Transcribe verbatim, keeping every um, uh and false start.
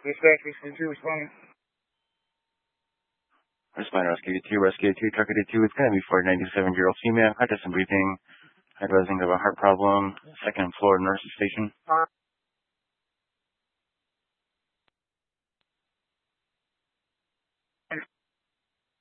Dispatch, Rescue two, responding. Respond, Rescue two, Rescue two, Trucker two, it's going to be for a ninety-seven-year-old female. I did some briefing, advising of a heart problem, second floor nurses station. Uh